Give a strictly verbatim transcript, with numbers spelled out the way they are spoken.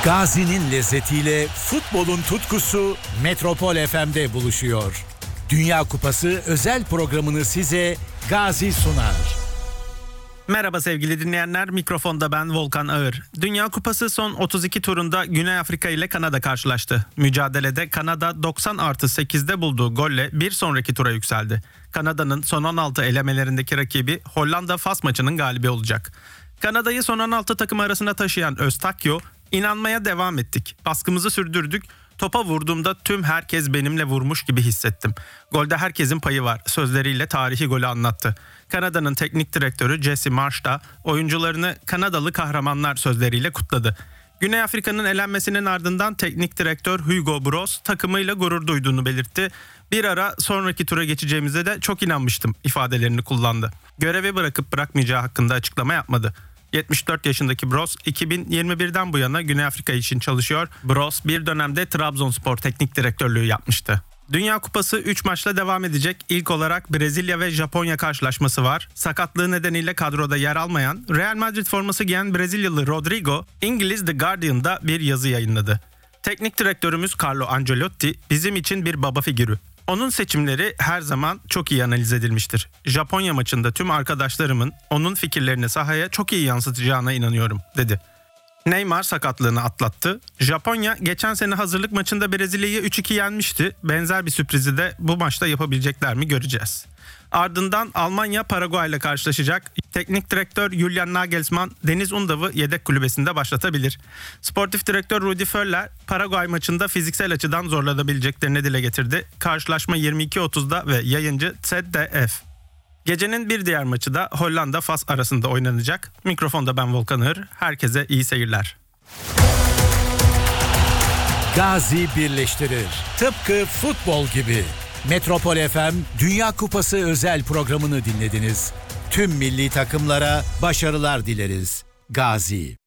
Gazi'nin lezzetiyle futbolun tutkusu Metropol F M'de buluşuyor. Dünya Kupası özel programını size Gazi sunar. Merhaba sevgili dinleyenler, mikrofonda ben Volkan Ağır. Dünya Kupası son otuz iki turunda Güney Afrika ile Kanada karşılaştı. Mücadelede Kanada doksan artı sekizde bulduğu golle bir sonraki tura yükseldi. Kanada'nın son on altı elemelerindeki rakibi Hollanda-Fas maçının galibi olacak. Kanada'yı son on altı takım arasına taşıyan Eustáquio, "İnanmaya devam ettik, baskımızı sürdürdük, topa vurduğumda tüm herkes benimle vurmuş gibi hissettim. Golde herkesin payı var" sözleriyle tarihi golü anlattı. Kanada'nın teknik direktörü Jesse Marsh da oyuncularını "Kanadalı kahramanlar" sözleriyle kutladı. Güney Afrika'nın elenmesinin ardından teknik direktör Hugo Broos takımıyla gurur duyduğunu belirtti. "Bir ara sonraki tura geçeceğimize de çok inanmıştım" ifadelerini kullandı. Görevi bırakıp bırakmayacağı hakkında açıklama yapmadı. yetmiş dört yaşındaki Broos iki bin yirmi birden bu yana Güney Afrika için çalışıyor. Broos bir dönemde Trabzonspor teknik direktörlüğü yapmıştı. Dünya Kupası üç maçla devam edecek. İlk olarak Brezilya ve Japonya karşılaşması var. Sakatlığı nedeniyle kadroda yer almayan, Real Madrid forması giyen Brezilyalı Rodrigo, İngiliz The Guardian'da bir yazı yayınladı. "Teknik direktörümüz Carlo Ancelotti bizim için bir baba figürü. Onun seçimleri her zaman çok iyi analiz edilmiştir. Japonya maçında tüm arkadaşlarımın onun fikirlerini sahaya çok iyi yansıtacağına inanıyorum" dedi. Neymar sakatlığını atlattı. Japonya geçen sene hazırlık maçında Brezilya'yı üç iki yenmişti. Benzer bir sürprizi de bu maçta yapabilecekler mi göreceğiz. Ardından Almanya Paraguay ile karşılaşacak. Teknik direktör Julian Nagelsmann Deniz Undav'ı yedek kulübesinde başlatabilir. Sportif direktör Rudi Völler Paraguay maçında fiziksel açıdan zorlanabileceklerini dile getirdi. Karşılaşma yirmi iki otuzda ve yayıncı Z D F. Gecenin bir diğer maçı da Hollanda-Fas arasında oynanacak. Mikrofonda ben Volkan Ağır. Herkese iyi seyirler. Gazi birleştirir. Tıpkı futbol gibi. Metropol F M Dünya Kupası özel programını dinlediniz. Tüm milli takımlara başarılar dileriz. Gazi.